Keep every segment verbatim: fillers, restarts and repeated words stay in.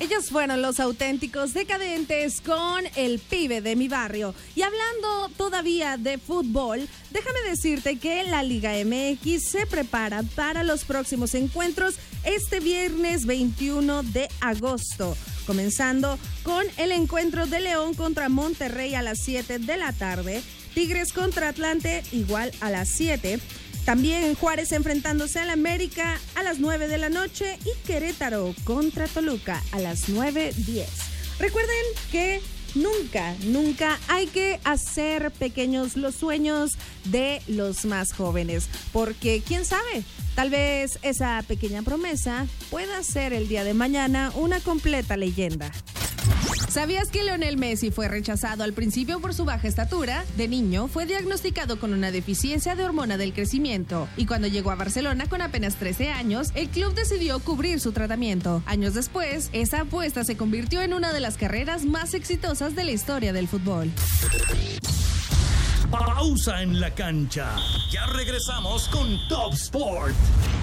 Ellos fueron los auténticos decadentes con El Pibe de mi barrio. Y hablando todavía de fútbol, déjame decirte que la Liga M X se prepara para los próximos encuentros este viernes veintiuno de agosto. Comenzando con el encuentro de León contra Monterrey a las siete de la tarde, Tigres contra Atlante igual a las siete. También Juárez enfrentándose al América a las nueve de la noche y Querétaro contra Toluca a las nueve diez. Recuerden que nunca, nunca hay que hacer pequeños los sueños de los más jóvenes, porque quién sabe, tal vez esa pequeña promesa pueda ser el día de mañana una completa leyenda. ¿Sabías que Lionel Messi fue rechazado al principio por su baja estatura? De niño fue diagnosticado con una deficiencia de hormona del crecimiento y cuando llegó a Barcelona con apenas trece años, el club decidió cubrir su tratamiento. Años después, esa apuesta se convirtió en una de las carreras más exitosas de la historia del fútbol. Pausa en la cancha. Ya regresamos con Top Sport.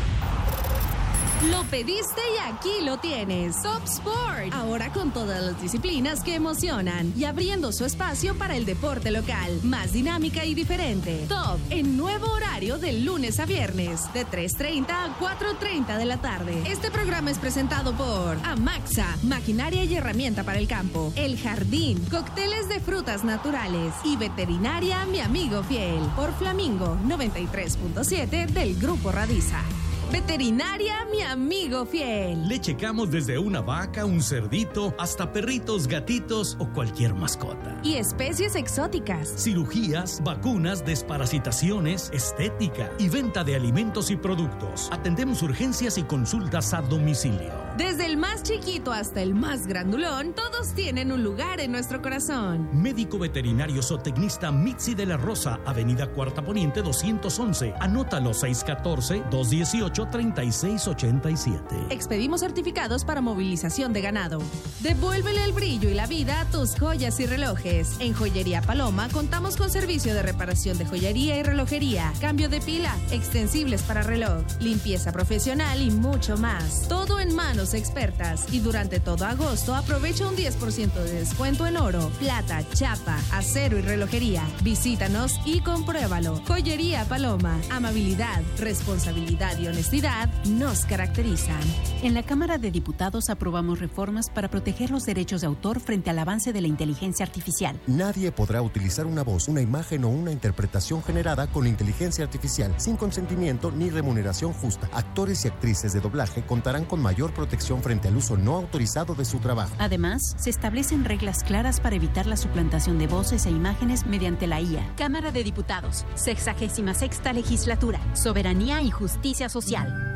Lo pediste y aquí lo tienes. Top Sport. Ahora con todas las disciplinas que emocionan y abriendo su espacio para el deporte local. Más dinámica y diferente. Top en nuevo horario de lunes a viernes. De tres treinta a cuatro treinta de la tarde. Este programa es presentado por Amaxa, maquinaria y herramienta para el campo. El Jardín, cócteles de frutas naturales. Y Veterinaria Mi Amigo Fiel. Por Flamingo noventa y tres punto siete del Grupo Radiza. Veterinaria Mi Amigo Fiel. Le checamos desde una vaca, un cerdito, hasta perritos, gatitos o cualquier mascota. Y especies exóticas. Cirugías, vacunas, desparasitaciones, estética y venta de alimentos y productos. Atendemos urgencias y consultas a domicilio. Desde el más chiquito hasta el más grandulón, todos tienen un lugar en nuestro corazón. Médico veterinario zootecnista Mitzi de la Rosa, Avenida Cuarta Poniente doscientos once. Anótalo seis uno cuatro, dos uno ocho, tres seis ocho siete. Expedimos certificados para movilización de ganado. Devuélvele el brillo y la vida a tus joyas y relojes. En Joyería Paloma contamos con servicio de reparación de joyería y relojería, cambio de pila, extensibles para reloj, limpieza profesional y mucho más. Todo en manos expertas. Y durante todo agosto aprovecha un diez por ciento de descuento en oro, plata, chapa, acero y relojería. Visítanos y compruébalo. Joyería Paloma. Amabilidad, responsabilidad y honestidad nos caracterizan. En la Cámara de Diputados aprobamos reformas para proteger los derechos de autor frente al avance de la inteligencia artificial. Nadie podrá utilizar una voz, una imagen o una interpretación generada con inteligencia artificial sin consentimiento ni remuneración justa. Actores y actrices de doblaje contarán con mayor protección frente al uso no autorizado de su trabajo. Además, se establecen reglas claras para evitar la suplantación de voces e imágenes mediante la I A. Cámara de Diputados, sexagésima sexta legislatura, soberanía y justicia social.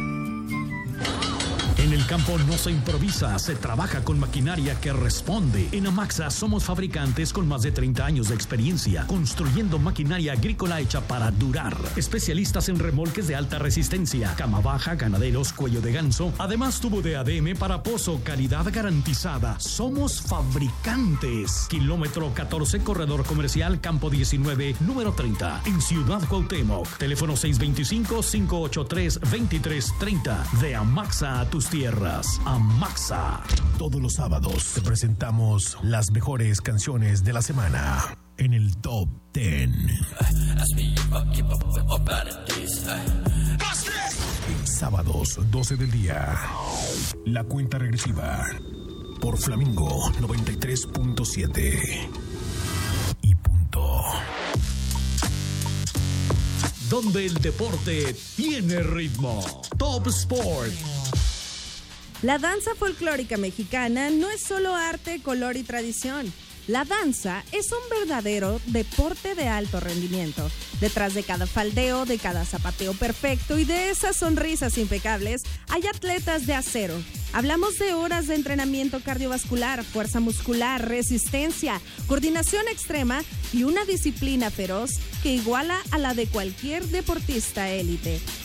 En el campo no se improvisa, se trabaja con maquinaria que responde. En Amaxa somos fabricantes con más de treinta años de experiencia, construyendo maquinaria agrícola hecha para durar. Especialistas en remolques de alta resistencia, cama baja, ganaderos, cuello de ganso. Además, tubo de A D M para pozo, calidad garantizada. Somos fabricantes. Kilómetro catorce, corredor comercial, campo diecinueve, número treinta, en Ciudad Cuauhtémoc. Teléfono seis dos cinco, cinco ocho tres, dos tres tres cero. De Amaxa a tus tierras. Amaxa. Todos los sábados te presentamos las mejores canciones de la semana en el Top diez. Sábados, doce del día. La cuenta regresiva por Flamingo noventa y tres punto siete. Y punto. Donde el deporte tiene ritmo. Top Sport. La danza folclórica mexicana no es solo arte, color y tradición. La danza es un verdadero deporte de alto rendimiento. Detrás de cada faldeo, de cada zapateo perfecto y de esas sonrisas impecables, hay atletas de acero. Hablamos de horas de entrenamiento cardiovascular, fuerza muscular, resistencia, coordinación extrema y una disciplina feroz que iguala a la de cualquier deportista élite.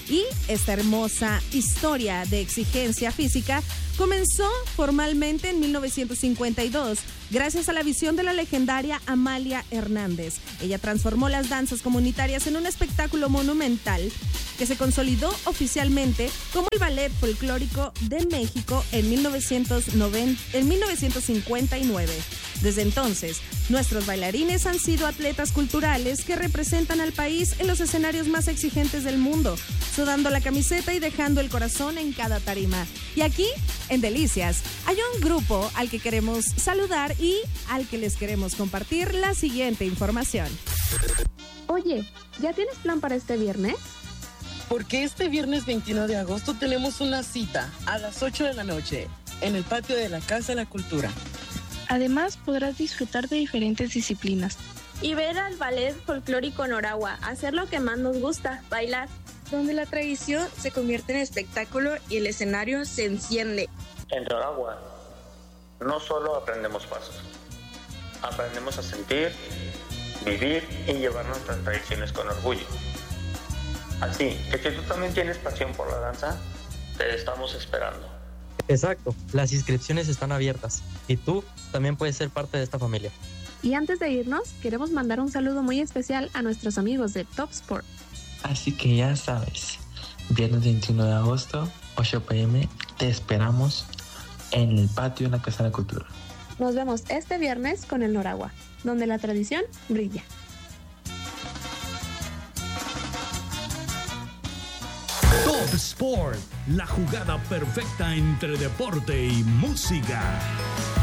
Y esta hermosa historia de exigencia física comenzó formalmente en mil novecientos cincuenta y dos, gracias a la visión de la legendaria Amalia Hernández. Ella transformó las danzas comunitarias en un espectáculo monumental que se consolidó oficialmente como el Ballet Folclórico de México en mil novecientos noventa, en mil novecientos cincuenta y nueve. Desde entonces, nuestros bailarines han sido atletas culturales que representan al país en los escenarios más exigentes del mundo, sudando la camiseta y dejando el corazón en cada tarima. Y aquí, en Delicias, hay un grupo al que queremos saludar y al que les queremos compartir la siguiente información. Oye, ¿ya tienes plan para este viernes? Porque este viernes veintiuno de agosto tenemos una cita a las ocho de la noche en el patio de la Casa de la Cultura. Además, podrás disfrutar de diferentes disciplinas. Y ver al ballet folclórico Noragua, hacer lo que más nos gusta, bailar. Donde la tradición se convierte en espectáculo y el escenario se enciende. En Noragua no solo aprendemos pasos, aprendemos a sentir, vivir y llevar nuestras tradiciones con orgullo. Así que si tú también tienes pasión por la danza, te estamos esperando. Exacto, las inscripciones están abiertas y tú también puedes ser parte de esta familia. Y antes de irnos, queremos mandar un saludo muy especial a nuestros amigos de Top Sport. Así que ya sabes, viernes veintiuno de agosto, ocho p m, te esperamos en el patio de la Casa de la Cultura. Nos vemos este viernes con el Noragua, donde la tradición brilla. Top Sport, la jugada perfecta entre deporte y música.